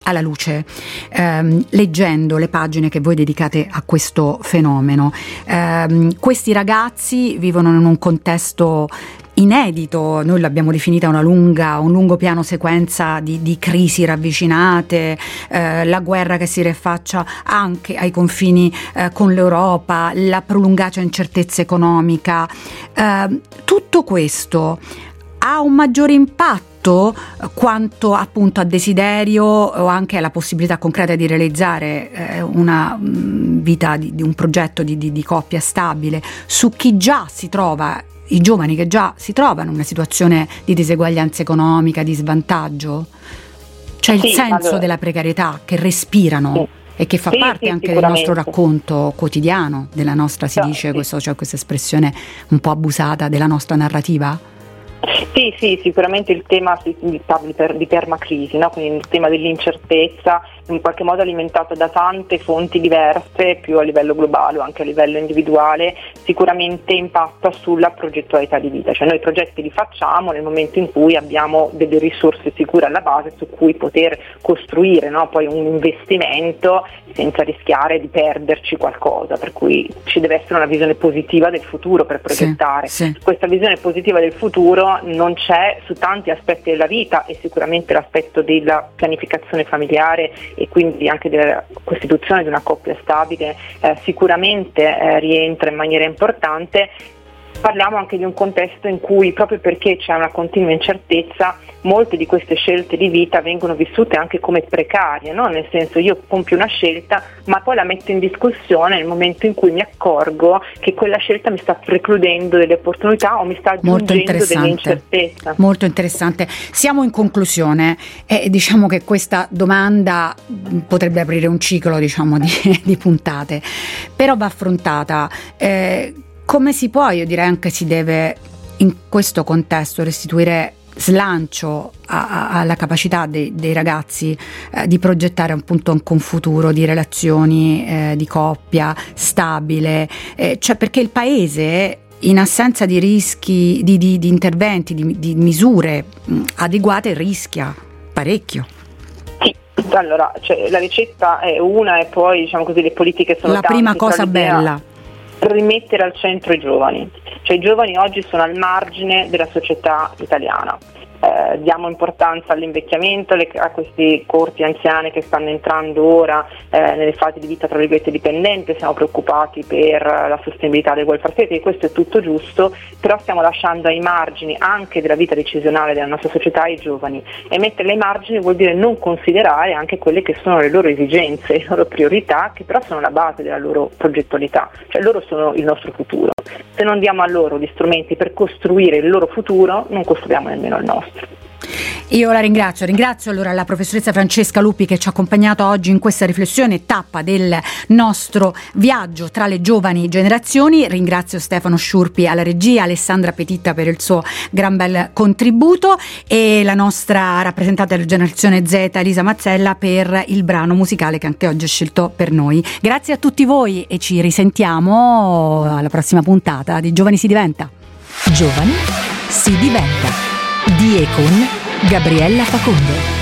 alla luce, leggendo le pagine che voi dedicate a questo fenomeno. Questi ragazzi vivono in un contesto inedito, noi l'abbiamo definita un lungo piano sequenza di crisi ravvicinate, la guerra che si rifaccia anche ai confini con l'Europa, la prolungata incertezza economica, tutto questo ha un maggiore impatto quanto appunto a desiderio o anche alla possibilità concreta di realizzare una vita di un progetto di coppia stabile su chi già si trova, i giovani che già si trovano in una situazione di diseguaglianza economica, di svantaggio? C'è il senso della precarietà che respirano e che fa parte anche del nostro racconto quotidiano, della nostra, si dice questo, cioè questa espressione un po' abusata, della nostra narrativa? Sì, sicuramente il tema di permacrisi, no? Quindi il tema dell'incertezza, in qualche modo alimentato da tante fonti diverse, più a livello globale o anche a livello individuale, sicuramente impatta sulla progettualità di vita. Cioè noi i progetti li facciamo nel momento in cui abbiamo delle risorse sicure alla base su cui poter costruire, no? Poi un investimento senza rischiare di perderci qualcosa, per cui ci deve essere una visione positiva del futuro per progettare. Sì. Questa visione positiva del futuro non c'è su tanti aspetti della vita, e sicuramente l'aspetto della pianificazione familiare e quindi anche della costituzione di una coppia stabile sicuramente rientra in maniera importante. Parliamo anche di un contesto in cui, proprio perché c'è una continua incertezza, molte di queste scelte di vita vengono vissute anche come precarie, no? Nel senso, io compio una scelta ma poi la metto in discussione nel momento in cui mi accorgo che quella scelta mi sta precludendo delle opportunità o mi sta aggiungendo dell'incertezza. Molto interessante. Siamo in conclusione e diciamo che questa domanda potrebbe aprire un ciclo, diciamo, di puntate, però va affrontata. Come si può, io direi anche si deve, in questo contesto, restituire slancio alla capacità dei ragazzi di progettare appunto anche un futuro di relazioni, di coppia stabile, cioè perché il paese, in assenza di rischi, di interventi, di misure adeguate, rischia parecchio. Allora, cioè, la ricetta è una, e poi diciamo così le politiche sono la prima cosa bella. Rimettere al centro i giovani, cioè i giovani oggi sono al margine della società italiana. Diamo importanza all'invecchiamento, a questi corti anziani che stanno entrando ora nelle fasi di vita tra virgolette dipendente, siamo preoccupati per la sostenibilità del welfare state, e questo è tutto giusto, però stiamo lasciando ai margini anche della vita decisionale della nostra società i giovani, e metterli ai margini vuol dire non considerare anche quelle che sono le loro esigenze, le loro priorità, che però sono la base della loro progettualità, cioè loro sono il nostro futuro. Se non diamo a loro gli strumenti per costruire il loro futuro, non costruiamo nemmeno il nostro. Io la ringrazio allora la professoressa Francesca Lupi che ci ha accompagnato oggi in questa riflessione, tappa del nostro viaggio tra le giovani generazioni. Ringrazio Stefano Sciurpi alla regia, Alessandra Petitta per il suo gran bel contributo e la nostra rappresentante della generazione Z, Elisa Mazzella, per il brano musicale che anche oggi ha scelto per noi. Grazie a tutti voi e ci risentiamo alla prossima puntata di Giovani si diventa. Giovani si diventa, di e con Gabriella Facondo.